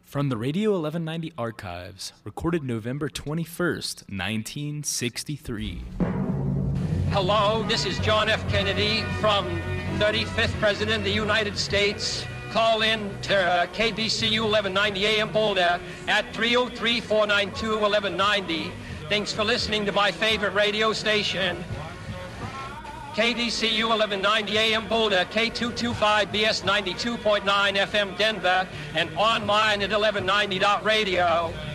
From the Radio 1190 archives, recorded November 21st, 1963. Hello, this is John F. Kennedy from 35th President of the United States. Call in to KBCU 1190 AM Boulder at 303-492-1190. Thanks for listening to my favorite radio station. KDCU 1190 AM Boulder, K225BS 92.9 FM Denver, and online at 1190.radio.